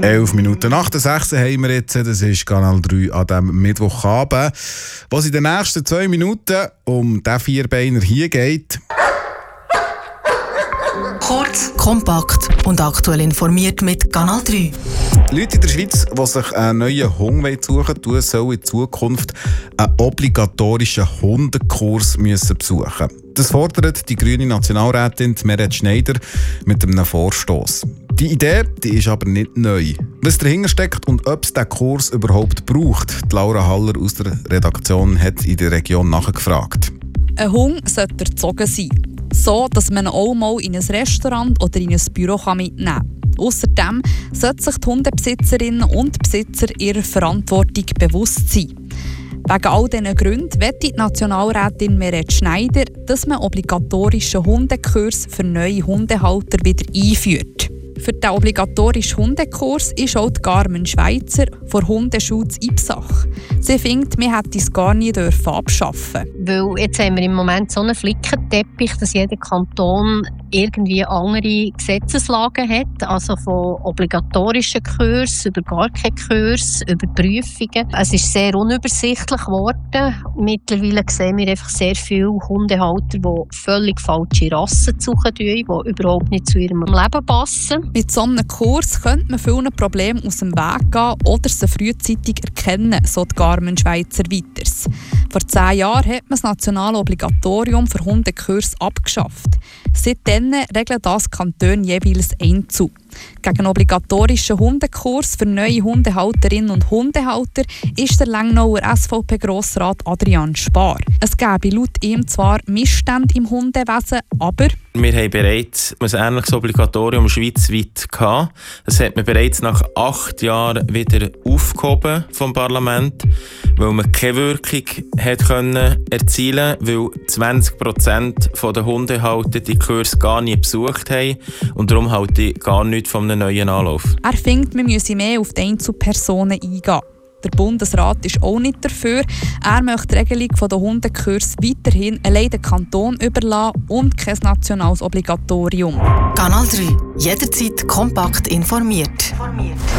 11 Minuten nach der 6 haben wir jetzt, das ist Kanal 3 an diesem Mittwochabend, wo es in den nächsten 2 Minuten um den Vierbeiner hier geht. Kurz, kompakt und aktuell informiert mit Kanal 3. Leute in der Schweiz, die sich einen neuen Hund suchen wollen, sollen in Zukunft einen obligatorischen Hundekurs besuchen. Das fordert die grüne Nationalrätin Meret Schneider mit einem Vorstoss. Die Idee ist aber nicht neu. Was dahinter steckt und ob es diesen Kurs überhaupt braucht, Laura Haller aus der Redaktion hat in der Region nachgefragt. Ein Hund sollte erzogen sein. So, dass man ihn auch mal in ein Restaurant oder in ein Büro mitnehmen kann. Außerdem sollten sich die Hundebesitzerinnen und Besitzer ihrer Verantwortung bewusst sein. Wegen all diesen Gründen will die Nationalrätin Meret Schneider, dass man obligatorische Hundekurs für neue Hundehalter wieder einführt. Für den obligatorischen Hundekurs ist auch die Carmen Schweizer von Hundeschule Ipsach. Sie findet, man hätte es gar nie abschaffen dürfen. Weil jetzt haben wir im Moment so einen Flickenteppich, dass jeder Kanton irgendwie andere Gesetzeslagen hat. Also von obligatorischen Kursen über gar keinen Kurs, über Prüfungen. Es ist sehr unübersichtlich geworden. Mittlerweile sehen wir einfach sehr viele Hundehalter, die völlig falsche Rassen suchen, die überhaupt nicht zu ihrem Leben passen. Mit so einem Kurs könnte man vielen Problemen aus dem Weg gehen oder sie frühzeitig erkennen, so die Carmen Schweizer weiters. Vor 10 Jahren hat man das nationale Obligatorium für Hundekurse abgeschafft. Seitdem regeln das Kantone jeweils einzeln. Gegen einen obligatorischen Hundekurs für neue Hundehalterinnen und Hundehalter ist der Lengnauer SVP-Grossrat Adrian Spar. Es gäbe laut ihm zwar Missstände im Hundewesen, aber wir haben bereits ein ähnliches Obligatorium schweizweit gehabt. Das hat man bereits nach 8 Jahren wieder aufgehoben vom Parlament, weil man keine Wirkung erzielen konnte, weil 20% der Hundehalter die Kurse gar nie besucht haben und darum halte ich gar nichts von einem neuen Anlauf. Er findet, man müsse mehr auf die Einzelpersonen eingehen. Der Bundesrat ist auch nicht dafür. Er möchte die Regelung der Hundekurse weiterhin allein den Kanton überlassen und kein nationales Obligatorium. Kanal 3. Jederzeit kompakt informiert.